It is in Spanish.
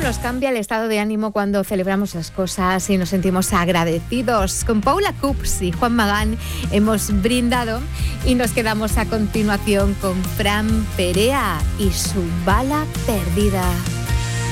nos cambia el estado de ánimo cuando celebramos las cosas y nos sentimos agradecidos. Con Paula Cups y Juan Magán hemos brindado y nos quedamos a continuación con Fran Perea y su bala perdida.